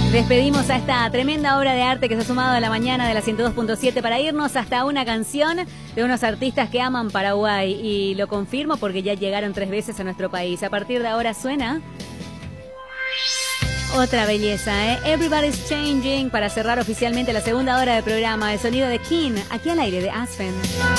Despedimos a esta tremenda obra de arte que se ha sumado a la mañana de la 102.7 para irnos hasta una canción de unos artistas que aman Paraguay. Y lo confirmo porque ya llegaron 3 veces a nuestro país. A partir de ahora suena otra belleza, ¿eh? Everybody's Changing, para cerrar oficialmente la segunda hora del programa. El sonido de King, aquí al aire de Aspen.